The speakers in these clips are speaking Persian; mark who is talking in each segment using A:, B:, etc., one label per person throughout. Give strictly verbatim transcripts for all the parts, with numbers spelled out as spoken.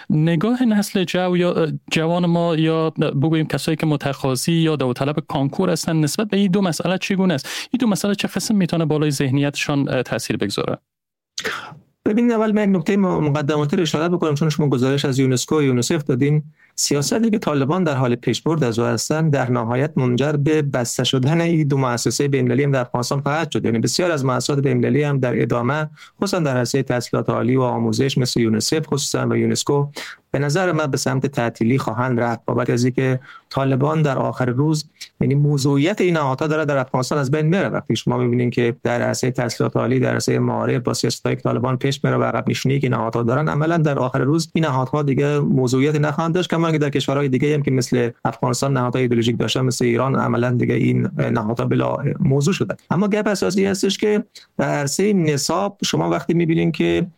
A: نگاه نسل جو یا جوان ما یا بگوییم کسایی که متقاضی یا داوطلب کانکور هستن نسبت به این دو مسئله چگونه است؟ این دو مسئله چه قسم میتونه بالای ذهنیتشان تاثیر بگذاره؟
B: ببینید، اول من نکته مقدماتی رو اشاره بکنم، چون شما گزارش از یونسکو و یونیسف دادین. سیاستی که طالبان در حال پیشبرد از آن هستند در نهایت منجر به بسته شدن این دو مؤسسه بین‌المللی هم در افغانستان خواهد شد. یعنی بسیار از مؤسسات بین‌المللی هم در ادامه، خصوصا در حوزه تحصیلات عالی و آموزش مثل یونیسف خصوصا و یونسکو، به نظر من به سمت تعطیلی خواهند رفت، بابت از اینکه طالبان در آخر روز، یعنی موضوعیت این نهادها داره در افغانستان از بین میره. وقتی شما می‌بینید که در حوزه تحصیلات عالی، در حوزه معارف با سیاست‌های طالبان پیش میره و عقب نشینی که نهادها دارن، عملاً در آخر روز این نهادها دیگه موضوعیت نخواهند داشت. کما اینکه در کشورهای دیگه هم که مثل افغانستان نهادهای ایدئولوژیک داشتن، مثل ایران، عملاً دیگه این نهادها بلا موضوع شدن. اما گپ اساسی هستش که در حوزه نصاب شما وقتی می‌بینید که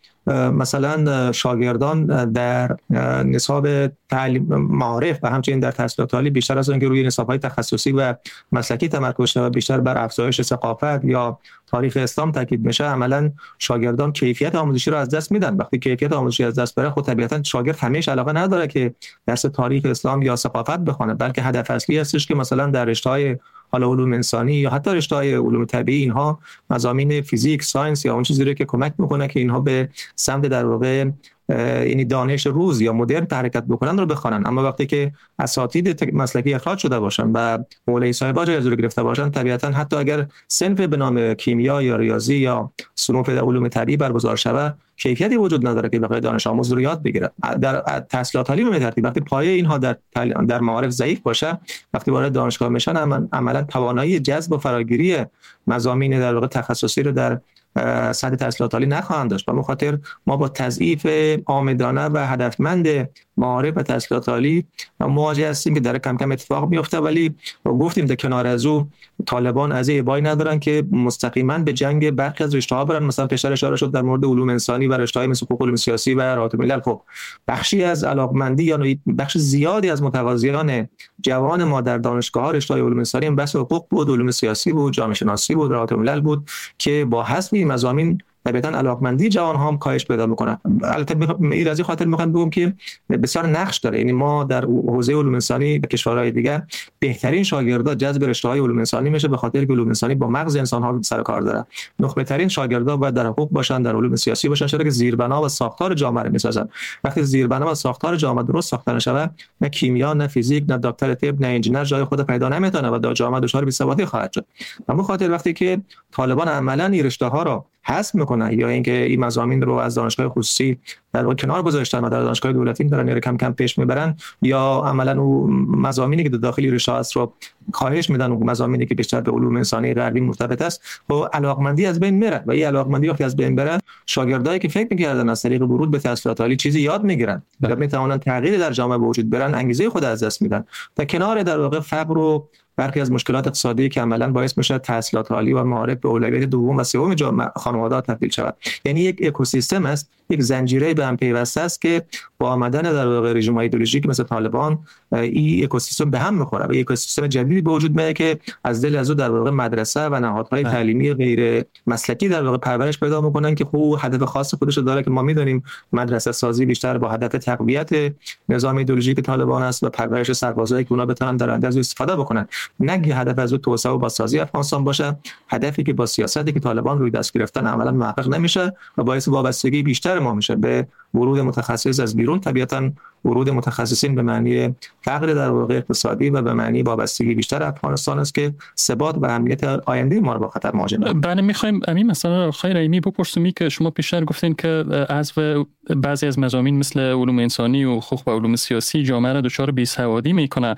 B: مثلا شاگردان در نصاب تعلیم معارف و همچنین در تحصیلات عالی بیشتر از اون که روی نصاب‌های تخصصی و مسلکی تمرکز شده و بیشتر بر افزایش ثقافت یا تاریخ اسلام تاکید میشه، عملاً شاگردان کیفیت آموزشی رو از دست میدن. وقتی کیفیت آموزشی از دست بره، خب طبیعتاً شاگرد همیشه علاقه نداره که درس تاریخ اسلام یا ثقافت بخونه، بلکه هدف اصلی هستش که مثلا در رشته‌های حالا علوم انسانی یا حتی رشته‌های علوم طبیعی اینها مضامین فیزیک، ساینس یا اون چیزی رو که کمک میکنه که اینها به سمت در واقع یعنی دانش روز یا مدرن حرکت بکنن رو بخوانن. اما وقتی که اساتید مسلکی اخراج شده باشن و مولوی صاحب اجازه رو گرفته باشن، طبیعتاً حتی اگر صنف به نام کیمیا یا ریاضی یا صنوف علوم طبیعی برگزار شود، کیفیتی وجود نداره که بخواد دانش آموز رو یاد بگیره. در تحصیلات عالی به ترتیب وقتی پایه اینها در در معارف ضعیف باشه، وقتی وارد دانشگاه میشن عملاً توانایی جذب و فراگیری مضامین در واقع تخصصی رو در سطح تحصیلات عالی نخواهند داشت. به خاطر ما با تضعیف عامدانه و هدفمند معارف و تحصیلات عالی مواجه هستیم که داره کم کم اتفاق میفته. ولی گفتیم در کنار از او طالبان از این ابایی ندارن که مستقیما به جنگ برخی از رشته‌ها برن. مثلا پیشتر اشاره شد در مورد علوم انسانی و رشته‌های مثل حقوق علوم سیاسی و رابطه ملل. خب بخشی از علاقمندی یا بخش زیادی از متقاضیان جوان ما در دانشگاه‌ها رشته‌های علوم انسانی هم بس حقوق بود، علوم سیاسی بود، جامعه شناسی بود، رابطه ملل بود که با حذف این مضامین طبیعتاً علاقمندی جوان ها هم کاهش پیدا میکنه. البته این از این خاطر میخوام بگم که بسیار نقش داره. یعنی ما در حوزه علوم انسانی به کشورهای دیگه بهترین شاگردا جذب رشته‌های علوم انسانی میشه، به خاطر که علوم انسانی با مغز انسان ها سر کار داره. نخبه ترین شاگردا باید در حقوق باشن، در علوم سیاسی باشن، چرا که زیربنا و ساختار جامعه رو میسازن. وقتی زیربنا و ساختار جامعه درست ساخته نشه، نه کیمیا، نه فیزیک، نه دکتر طب، نه انجینر جای خود پیدا نمیتونه و در جامعه دچار بی‌ثباتی خواهد شد. اما خاطر وقتی که طالبان عملاً این رشته‌ها رو حذف میکنن یا اینکه این مضامین رو از دانشگاه خصوصی در کنار گذاشتن و در دانشگاه دولتی دارن کم کم پیش میبرن، یا عملاً اون مضامینی که داخلی رشته است رو کاهش میدن، اون مضامینی که بیشتر به علوم انسانی غربی مرتبط است، با علاقمندی از بین میره. و این علاقمندی وقتی از بین بره، شاگردایی که فکر میکردن از طریق ورود به تحصیلات عالی چیزی یاد میگیرن یا میتونن تغییر در جامعه به وجود بیارن، انگیزه خود از دست میدن. تا کنار در واقع فقر و برخی از مشکلات اقتصادی که عملاً باعث میشه تحصیلات عالی و معارف به اولویت دوم و سوم جامعه خانواده‌ها تبدیل شود. یعنی یک اکوسیستم است، یک زنجیره به هم پیوسته است که با آمدن در واقع رژیم‌های ایدئولوژیک مثل طالبان این اکوسیستم به هم می‌خوره و یک اکوسیستم جدیدی به وجود میاد که از دل از او در واقع مدرسه و نهادهای تعلیمی غیر مسلکی در واقع پرورش پیدا می‌کنن که خب هدف خاص خودش داره که ما می‌دونیم مدرسه سازی بیشتر با هدف تقویت نظام ایدئولوژیک طالبان است و پرورش سربازایی که اونا بتونن در آینده از استفاده بکنن. نه که هدف از او توسعه و بازسازی افغانستان باشه، هدفی که با سیاستی که طالبان روی دست گرفتن عملاً محقق نمیشه و باعث وابستگی بیشتر ما میشه به ورود متخصص از بیرون. طبیعتاً ورود متخصصین به معنی فقر در واقع اقتصادی و به معنی وابستگی بیشتر افغانستان است که ثبات و امنیت آینده ما رو با خطر مواجه می‌کنه.
A: بله، می‌خوایم همین مثلا خیر ایمی بپرسیم که شما پیشتر گفتین که از بعضی از مضامین مثل علوم انسانی و حقوق و علوم سیاسی جامعه را دچار بی‌سوادی می‌کنه.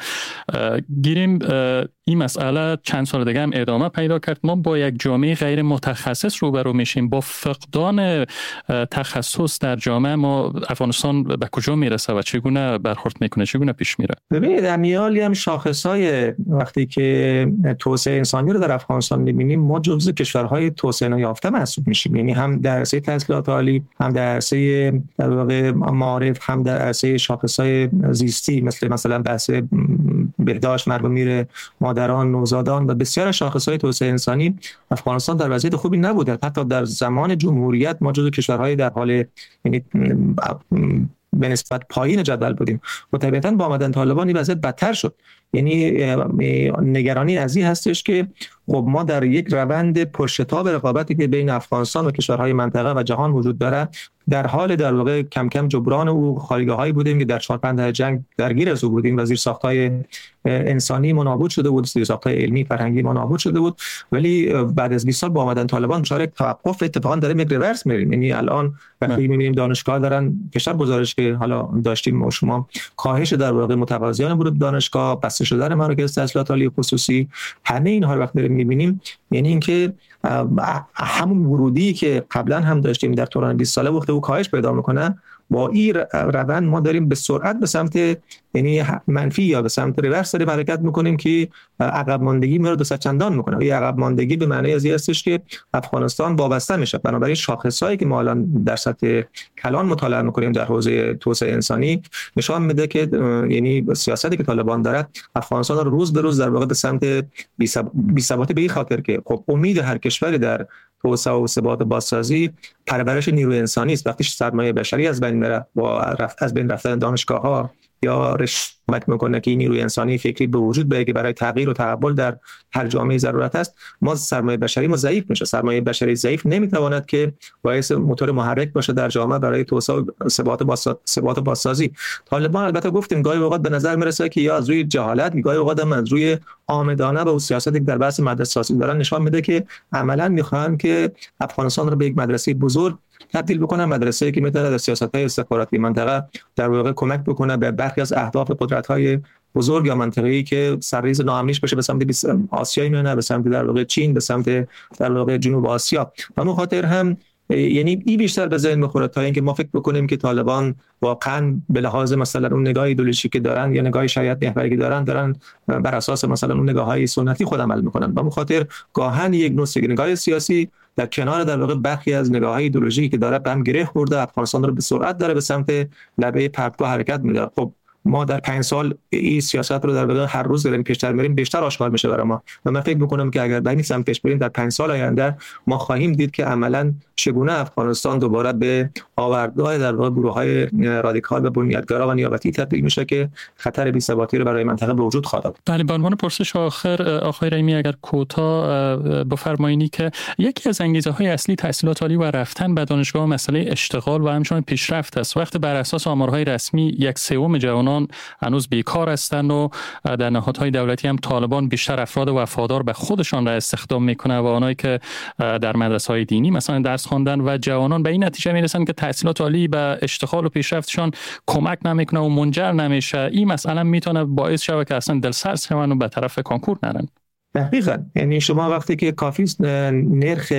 A: گیریم این مسئله چند سال دیگه هم ادامه پیدا کرد. ما با یک جامعه غیر متخصص روبرو میشیم. با فقدان تخصص در جامعه ما افغانستان به کجا میرسه و چگونه برخورد میکنه، چگونه پیش میره؟
B: ببینید، امیالی هم شاخصهای وقتی که توسعه انسانی رو در افغانستان میبینیم، ما جزو کشورهای توسعه نیافته محسوب میشیم. یعنی هم در عرصه تحصیلات عالی، هم در عرصه در واقع معارف، هم در عرصه شاخصهای زیستی مثل مثلا بحث بهداشت مرگ میره مادران، نوزادان و بسیار شاخصهای توسعه انسانی افغانستان در وضعیت خوبی نبوده. حتی در زمان جمهوریت ما جزو کشورهای در حال یعنی به نسبت پایین جدول بودیم و طبیعتاً با آمدن طالبان این وضعیت بدتر شد. یعنی نگرانی از این هستش که خب ما در یک روند پرشتاب رقابتی که بین افغانستان و کشورهای منطقه و جهان وجود داره در حال در واقع کم کم جبران او خالیگاه‌هایی بودیم که در چهار پنج دهه جنگ درگیر از او بودیم و زیرساخت‌های انسانی ما نابود شده بود، زیرساخت‌های علمی فرهنگی ما نابود شده بود. ولی بعد از بیست سال با آمدن طالبان دچار یک توقف اتفاقا داره یک ریورس می‌ریم. یعنی الان وقتی می‌بینیم دانشگاه دارن بیشتر گزارش که حالا داشتیم ما شما کاهش در واقع متقاضیان ورود دانشگاه، بسته شدن مراکز تحصیلات عالی خصوصی، همه اینها رو وقتی می‌بینیم یعنی اینکه همون ورودی که قبلا هم داشتیم در طولانی بیست ساله وقت او کاهش پیدا میکنه، با این روند ما داریم به سرعت به سمت یعنی منفی یا به سمت ریورس داریم حرکت میکنیم که عقب ماندگی ما رو دو صد چندان میکنه. این عقب ماندگی به معنی از این هستش که افغانستان وابسته میشه. بنابراین شاخصایی که ما الان در سطح کلان مطالعه میکنیم در حوزه توسعه انسانی نشان میده که یعنی سیاستی که طالبان داره افغانستان رو روز به روز در واقع به سمت بی‌ثباتی به این خاطر که خب امید هر کشوری در توسعه و ثبات بازسازی پرورش نیروی انسانی است. وقتی سرمایه بشری از بین میره با رفت از بین رفتن دانشگاه‌ها یا رشد میکنه که نیروی انسانی فکری به وجود بیاد که برای تغییر و تحول در هر جامعه ضرورت است، ما سرمایه بشری ما ضعیف میشه. سرمایه بشری ضعیف نمیتواند که باعث موتور محرک باشه در جامعه برای توسعه و ثبات ثبات بازسازی. طالبان البته گفتیم گاهی اوقات به نظر میرسه که یا از روی جهالت، گاهی اوقات هم از روی آمدانه به سیاستی که در بحث مدرسه سازی دارن نشان میده که عملاً میخوان که افغانستان رو به یک مدرسه بزرگ تبدیل بکنه، مدرسه‌ای که میتونه در سیاست‌های استخباراتی منطقه در واقع کمک بکنه به برخی از اهداف قدرت‌های بزرگ یا منطقه‌ای که سرریز ناامنیش بشه به سمت آسیا میونه، به سمت در واقع چین، به سمت در واقع جنوب آسیا. و به خاطر هم یعنی این بیشتر به ذهن میخوره تا اینکه ما فکر بکنیم که طالبان واقعا به لحاظ مثلا اون نگاه ایدئولوژیکی که دارن یا نگاه شریعت محوری که دارن دارن بر اساس مثلا اون نگاه‌های سنتی خود عمل میکنن. به خاطر گاهن یک نوع نگاه سیاسی در کنار در واقع برخی از نگاه‌های ایدئولوژیکی که داره به هم گره خورده افغانستان رو به سرعت داره به سمت لبه پرتگاه حرکت میده. خب ما در پنج سال این سیاست رو در واقع هر روز داریم پیشتر میریم، بیشتر آشکار میشه برای ما و من فکر میکنم که اگر به این سمت پیش بریم در پنج سال آینده ما خواهیم دید که عملاً چگونه افغانستان دوباره به آوردگاه در واقع گروه‌های رادیکال و بنیادگرا و نیابتی تبدیل میشه که خطر بی‌ثباتی رو برای منطقه به وجود خواهد آورد.
A: بله، به عنوان پرسش آخر آقای رحیمی اگر کوتاه بفرمایید که یکی از انگیزه‌های اصلی تحصیلات عالی و رفتن به دانشگاه مسئله اشتغال و همچنین پیشرفت است. وقتی بر اساس آمارهای رسمی یک سوم جوانان هنوز بیکار هستند و در نهادهای دولتی هم طالبان بیشتر افراد وفادار به خودشان را استخدام میکنه و آنهایی که در مدرسه‌های دینی مثلا درس خواندن و جوانان به این نتیجه میرسن که تحصیلات عالی به اشتغال و پیشرفتشان کمک نمیکنه و منجر نمیشه. این مسئله میتونه باعث شود که اصلا دلسرد شون و به طرف کانکور نرن.
B: دقیقاً. یعنی شما وقتی که کافی نرخ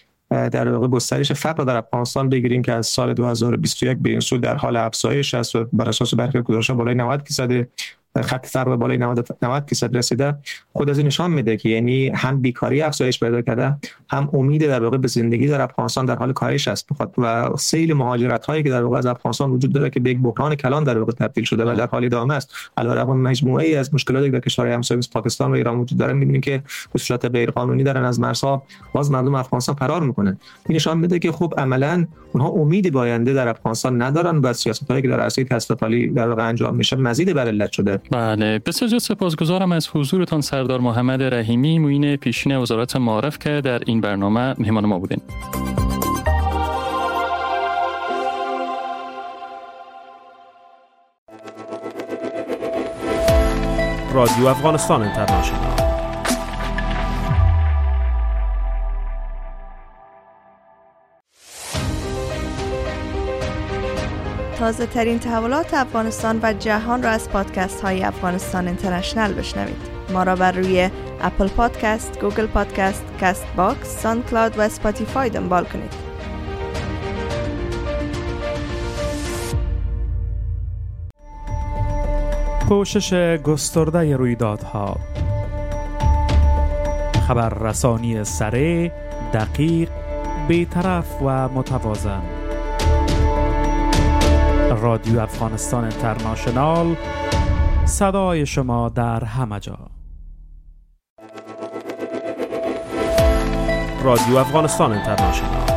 B: در واقع گسترش فقر در افغانستان بگیریم که از سال دو هزار و بیست و یک به این سو در حال افزایش است و بر اساس برخی گزارش‌ها بالای نود درصد خط فقر بالای نود درصد رسیده، خود از این نشان میده که یعنی هم بیکاری افزایش پیدا کرده، هم امید در واقع به زندگی در افغانستان در حال کاهش است و سیل مهاجرت هایی که در واقع از افغانستان وجود داره که به یک بحران کلان در واقع تبدیل شده و در حال ادامه است. علاوه بر مجموعه ای از مشکلاتی که در کشورهای همسایه مثل پاکستان و ایران وجود داره، می‌بینیم که به صورت غیر قانونی دارن از مرزها باز مردم افغانستان فرار میکنن. این نشان میده که خب عملاً اونها امید به آینده در افغانستان ندارن و سیاست‌هایی که در عرصه تحصیلات عالی در واقع انجام میشه مزید بر علت شده.
A: بله، بسیار سپاسگزارم از حضورتان سردار محمد رحیمی، معین پیشین وزارت معارف که در این برنامه مهمان ما بودین.
C: رادیو افغانستان اینترنشنال.
D: تازه ترین تحولات افغانستان و جهان را از پادکست های افغانستان اینترنشنال بشنوید. ما را بر روی اپل پادکست، گوگل پادکست، کاست باکس، ساوند کلاود و اسپاتیفای دنبال کنید.
C: پوشش گسترده رویدادها، خبررسانی سریع، دقیق، بی‌طرف و متوازن. رادیو افغانستان اینترنشنال، صدای شما در همه جا. رادیو افغانستان اینترنشنال.